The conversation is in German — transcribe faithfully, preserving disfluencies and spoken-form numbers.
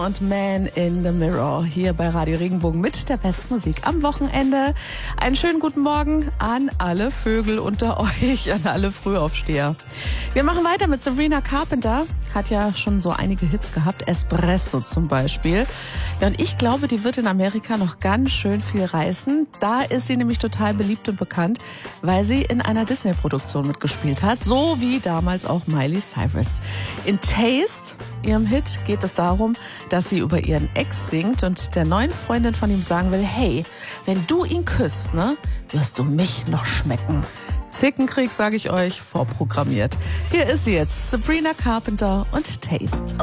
Und Man in the Mirror hier bei Radio Regenbogen mit der besten Musik am Wochenende. Einen schönen guten Morgen an alle Vögel unter euch, an alle Frühaufsteher. Wir machen weiter mit Sabrina Carpenter. Hat ja schon so einige Hits gehabt, Espresso zum Beispiel. Ja, und ich glaube, die wird in Amerika noch ganz schön viel reißen. Da ist sie nämlich total beliebt und bekannt, weil sie in einer Disney-Produktion mitgespielt hat, so wie damals auch Miley Cyrus. In Taste, ihrem Hit, geht es darum, dass sie über ihren Ex singt und der neuen Freundin von ihm sagen will, hey, wenn du ihn küsst, ne, wirst du mich noch schmecken. Zickenkrieg, sage ich euch, vorprogrammiert. Hier ist sie jetzt, Sabrina Carpenter und Taste.